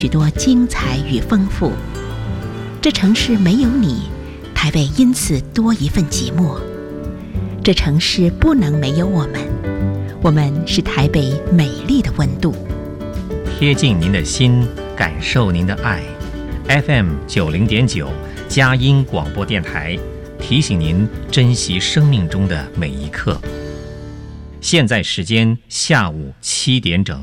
许多精彩与丰富。这城市没有你，台北因此多一份寂寞。这城市不能没有我们，我们是台北美丽的温度。 贴近您的心，感受您的爱。FM90.9佳音广播电台提醒您珍惜生命中的每一刻。现在时间下午7点整。